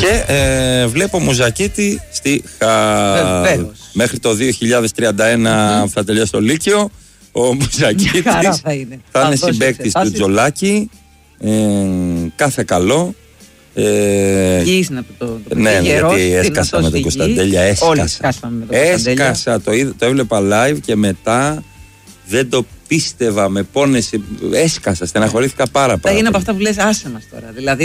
Και βλέπω Μουζακίτη στη μέχρι το 2031 θα τελειώσει το Λύκειο. Ο Μουζακίτης θα είναι συμπαίκτης του Τζολάκη. Κάθε καλό. Υγιής να το ναι, γιατί έσκασα με τον Κωνσταντέλια. Όλοι σκάσαμε με τον Κωνσταντέλια. Έσκασα, το έβλεπα live και μετά δεν το πίστευα, με πόνεση. Έσκασα, στεναχωρήθηκα πάρα πολύ. Είναι από αυτά που λες, άσε μας τώρα. Δηλαδή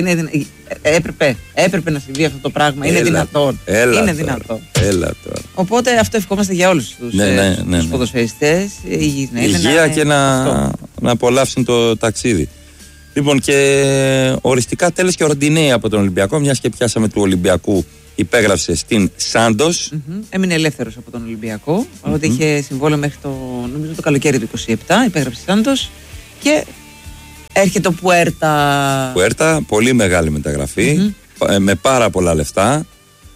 έπρεπε να συμβεί αυτό το πράγμα. Είναι δυνατόν. Είναι δυνατόν. Έλα τώρα. Οπότε αυτό ευχόμαστε για όλους τους ποδοσφαιριστές. Υγεία και να απολαύσουν το ταξίδι. Λοιπόν, και οριστικά τέλος και ο Ροντινέη από τον Ολυμπιακό, μιας και πιάσαμε του Ολυμπιακού, υπέγραψε στην Σάντος. Έμεινε ελεύθερος από τον Ολυμπιακό, ότι είχε συμβόλαιο μέχρι νομίζω το καλοκαίρι του 27, υπέγραψε Σάντος και έρχεται ο Πουέρτα. Πουέρτα, πολύ μεγάλη μεταγραφή, με πάρα πολλά λεφτά.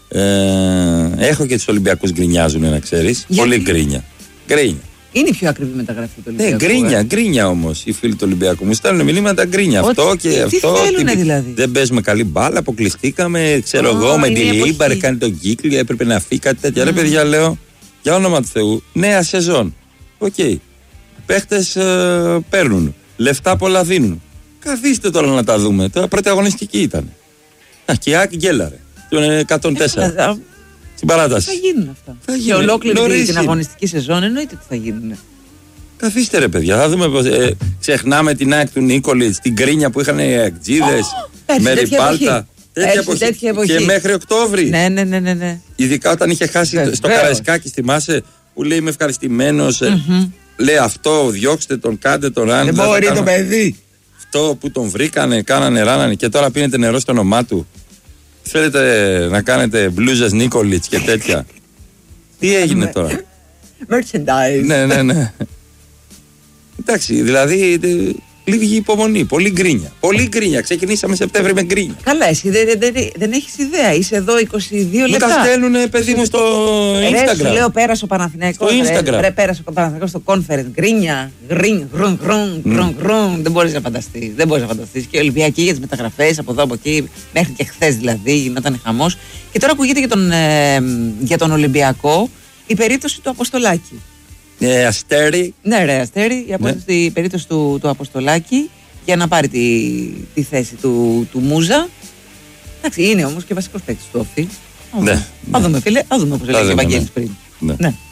Έχω και τους Ολυμπιακούς γκρινιάζουν, να ξέρεις. Πολύ γκρίνια. Είναι η πιο ακριβή μεταγραφή του Ολυμπιακού. Γκρίνια όμως οι φίλοι του Ολυμπιακού. Μου στέλνουν μηνύματα γκρίνια. Αυτό και αυτό. Δηλαδή. Δεν παίζουμε καλή μπάλα, αποκλειστήκαμε. Ξέρω εγώ, με τη Λίμπαρ κάνει τον κύκλο, έπρεπε να φύγει κάτι τέτοιο. Ρε παιδιά, λέω, για όνομα του Θεού, νέα σεζόν. Οκ. Παίχτες παίρνουν. Λεφτά πολλά δίνουν. Καθίστε τώρα να τα δούμε. Τώρα πρώτη αγωνιστική ήταν. Και η Άκη γκέλαρε. Το 104. Στην παράταση. Θα γίνουν αυτά. Και ολόκληρη την αγωνιστική σεζόν εννοείται ότι θα γίνουν. Καθίστε ρε παιδιά, θα δούμε πώς. Ξεχνάμε την ΑΕΚ του Νίκολιτς, την κρίνια που είχαν οι ΑΕΚΤΖΙΔες, με ριπάλτα. Τέτοια εποχή. Και μέχρι Οκτώβρη. Ναι. Ειδικά όταν είχε χάσει στο Καραϊσκάκι, θυμάσαι, που λέει είμαι ευχαριστημένος. Λέει αυτό, διώξτε τον, κάντε τον ράνι. Δεν μπορεί το παιδί. Αυτό που τον βρήκανε, κάνανε, ράνανε και τώρα πίνετε νερό στο όνομά του. Θέλετε να κάνετε μπλούζες Νίκολιτς και τέτοια. Τι έγινε τώρα? Merchandise. Ναι. Εντάξει, δηλαδή λίγη υπομονή, πολύ γκρίνια. Πολύ γκρίνια. Ξεκινήσαμε Σεπτέμβρη με γκρίνια. Καλά, εσύ δεν έχεις ιδέα. Είσαι εδώ 22 λεπτά. Μου τα στέλνουνε, παιδί μου, στο Instagram. Σου λέω, πέρασε ο Παναθηναϊκός. Στο Instagram. Πέρασε ο Παναθηναϊκός στο conference. Γκρίνια. Δεν μπορείς να φανταστείς. Και οι Ολυμπιακοί για τις μεταγραφές από εδώ από εκεί, μέχρι και χθες δηλαδή, γινόταν χαμός. Και τώρα ακούγεται για τον Ολυμπιακό η περίπτωση του Αποστολάκη. Αστέρι. Ναι, ρε, Αστέρι. Η περίπτωση του Αποστολάκη για να πάρει τη θέση του Μούζα. Εντάξει, είναι όμως και βασικός παίκτης του Όφη. Ναι. Θα δούμε, φίλε, θα δούμε όπως έλεγε ο Βαγγέλης πριν. Ναι.